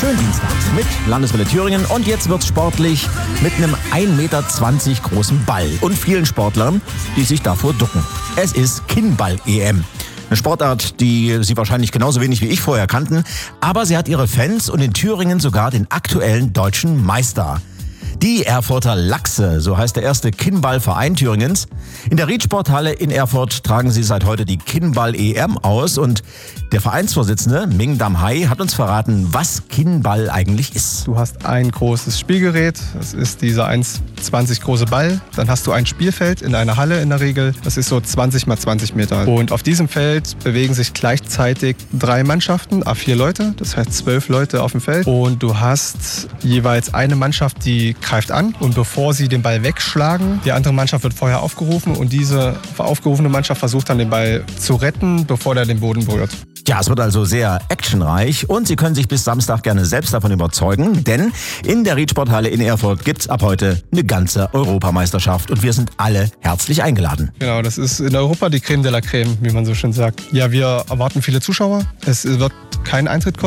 Schönen Dienstag mit Landeswelle Thüringen und jetzt wird's sportlich mit einem 1,20 Meter großen Ball und vielen Sportlern, die sich davor ducken. Es ist Kinnball-EM. Eine Sportart, die Sie wahrscheinlich genauso wenig wie ich vorher kannten, aber sie hat ihre Fans und in Thüringen sogar den aktuellen deutschen Meister. Die Erfurter Lachse, so heißt der erste Kinnball-Verein Thüringens. In der Riedsporthalle in Erfurt tragen sie seit heute die Kinnball-EM aus und der Vereinsvorsitzende Ming Damhai hat uns verraten, was Kinnball eigentlich ist. Du hast ein großes Spielgerät, das ist dieser 1,20 große Ball. Dann hast du ein Spielfeld in einer Halle in der Regel, das ist so 20 mal 20 Meter. Und auf diesem Feld bewegen sich gleichzeitig 3 Mannschaften, A4 Leute, das heißt 12 Leute auf dem Feld. Und du hast jeweils eine Mannschaft, die greift an und bevor sie den Ball wegschlagen, die andere Mannschaft wird vorher aufgerufen und diese aufgerufene Mannschaft versucht dann den Ball zu retten, bevor der den Boden berührt. Ja, es wird also sehr actionreich und Sie können sich bis Samstag gerne selbst davon überzeugen, denn in der Riedsporthalle in Erfurt gibt's ab heute eine ganze Europameisterschaft und wir sind alle herzlich eingeladen. Genau, das ist in Europa die Creme de la Creme, wie man so schön sagt. Ja, wir erwarten viele Zuschauer. Es wird kein Eintritt kosten.